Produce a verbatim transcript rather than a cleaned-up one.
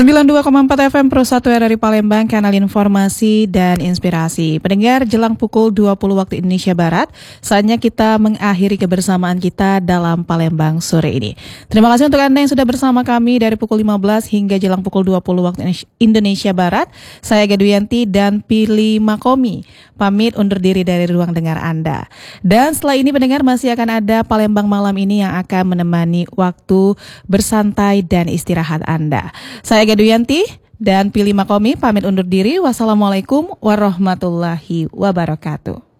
sembilan puluh dua koma empat F M Pro satu R R I Palembang, kanal informasi dan inspirasi. Pendengar, jelang pukul dua puluh waktu Indonesia Barat, saatnya kita mengakhiri kebersamaan kita dalam Palembang sore ini. Terima kasih untuk Anda yang sudah bersama kami dari pukul lima belas hingga jelang pukul dua puluh waktu Indonesia Barat. Saya Gaduyanti dan Pili Makomi pamit undur diri dari ruang dengar Anda. Dan setelah ini pendengar, masih akan ada Palembang malam ini yang akan menemani waktu bersantai dan istirahat Anda. Saya Gaduyanti dan Pili Makomi pamit undur diri. Wassalamualaikum warahmatullahi wabarakatuh.